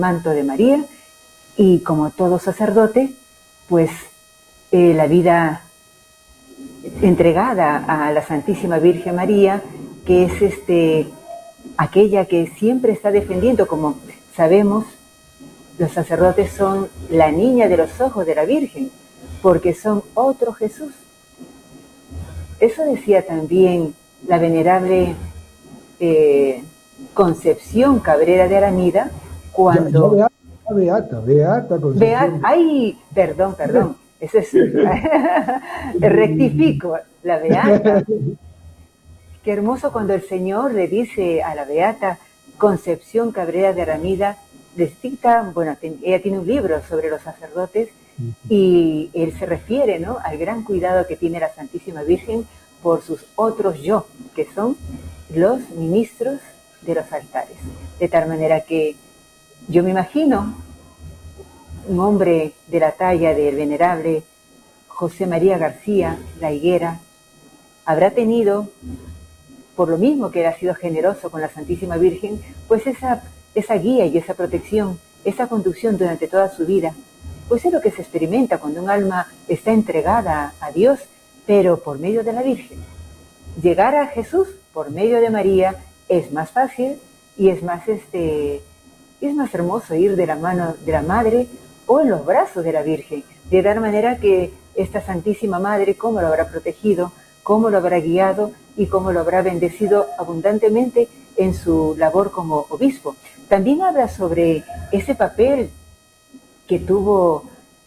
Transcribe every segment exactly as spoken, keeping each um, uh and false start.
manto de María, y como todo sacerdote, pues eh, la vida entregada a la Santísima Virgen María, que es este, aquella que siempre está defendiendo, como sabemos, los sacerdotes son la niña de los ojos de la Virgen, porque son otro Jesús. Eso decía también la venerable eh, Concepción Cabrera de Aramida, cuando... Ya, ya beata, beata, beata Concepción. Beata, ay, perdón, perdón, eso es... rectifico, la beata. Qué hermoso cuando el Señor le dice a la beata Concepción Cabrera de Aramida, les dicta, bueno, ella tiene un libro sobre los sacerdotes, y él se refiere, ¿no?, al gran cuidado que tiene la Santísima Virgen por sus otros yo, que son los ministros de los altares. De tal manera que yo me imagino un hombre de la talla del venerable José María García La Higuera habrá tenido, por lo mismo que él ha sido generoso con la Santísima Virgen, pues esa, esa guía y esa protección, esa conducción durante toda su vida. Pues es lo que se experimenta cuando un alma está entregada a Dios, pero por medio de la Virgen. Llegar a Jesús por medio de María es más fácil y es más, este, es más hermoso ir de la mano de la Madre o en los brazos de la Virgen, de tal manera que esta Santísima Madre, cómo lo habrá protegido, cómo lo habrá guiado y cómo lo habrá bendecido abundantemente en su labor como obispo. También habla sobre ese papel que tuvo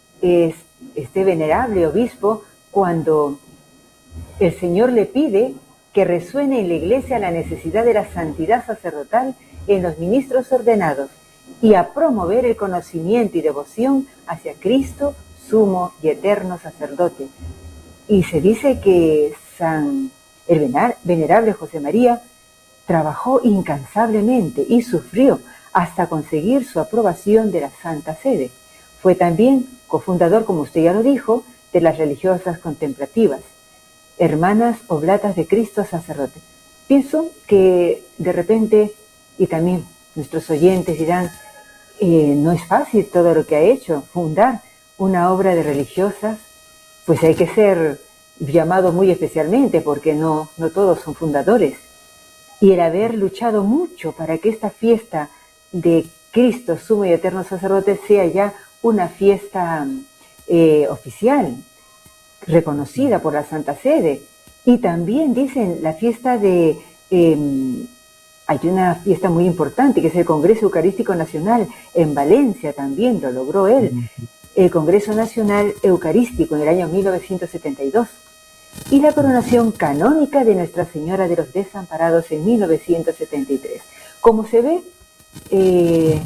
este venerable obispo cuando el Señor le pide que resuene en la Iglesia la necesidad de la santidad sacerdotal en los ministros ordenados y a promover el conocimiento y devoción hacia Cristo, sumo y eterno sacerdote. Y se dice que San, el venerable José María trabajó incansablemente y sufrió hasta conseguir su aprobación de la Santa Sede. Fue también cofundador, como usted ya lo dijo, de las religiosas contemplativas, Hermanas Oblatas de Cristo Sacerdote. Pienso que de repente, y también nuestros oyentes dirán, eh, no es fácil todo lo que ha hecho, fundar una obra de religiosas, pues hay que ser llamado muy especialmente, porque no, no todos son fundadores. Y el haber luchado mucho para que esta fiesta de Cristo, sumo y eterno sacerdote, sea ya una fiesta eh, oficial, reconocida por la Santa Sede. Y también dicen la fiesta de... Eh, hay una fiesta muy importante que es el Congreso Eucarístico Nacional en Valencia, también lo logró él, el Congreso Nacional Eucarístico en el año mil novecientos setenta y dos, y la coronación canónica de Nuestra Señora de los Desamparados en mil novecientos setenta y tres. Como se ve, eh,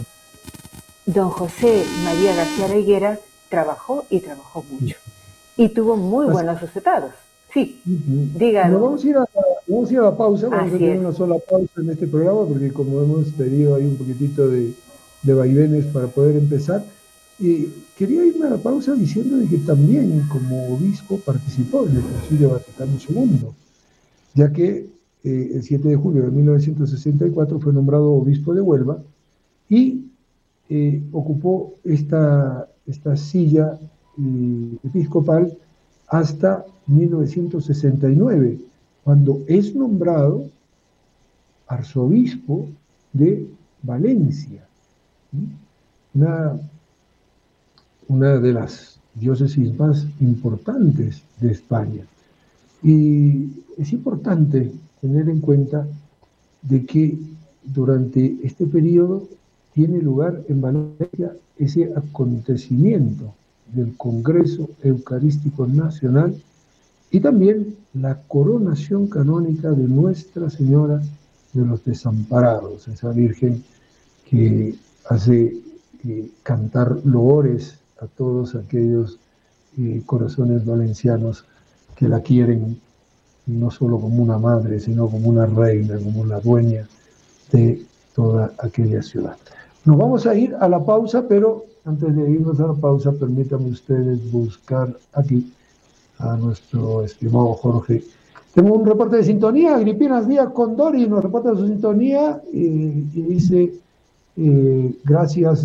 don José María García La Higuera trabajó y trabajó mucho y tuvo muy buenos resultados. Sí, uh-huh. dígalo. Bueno, vamos a ir a, vamos a ir a la pausa, vamos Así a tener es. una sola pausa en este programa porque como hemos pedido hay un poquitito de, de vaivenes para poder empezar. Y quería irme a la pausa diciendo de que también como obispo participó en el Concilio Vaticano segundo, ya que eh, el siete de julio de mil novecientos sesenta y cuatro fue nombrado obispo de Huelva y eh, ocupó esta, esta silla eh, episcopal hasta mil novecientos sesenta y nueve, cuando es nombrado arzobispo de Valencia, una, una de las diócesis más importantes de España. Y es importante tener en cuenta de que durante este periodo tiene lugar en Valencia ese acontecimiento del Congreso Eucarístico Nacional y también la coronación canónica de Nuestra Señora de los Desamparados, esa Virgen que hace eh, cantar loores a todos aquellos eh, corazones valencianos que la quieren no solo como una madre, sino como una reina, como la dueña de toda aquella ciudad. Nos vamos a ir a la pausa, pero antes de irnos a la pausa, permítanme ustedes buscar aquí a nuestro estimado Jorge. Tengo un reporte de sintonía, Agripinas Díaz Condori nos reporta su sintonía y, y dice, eh, gracias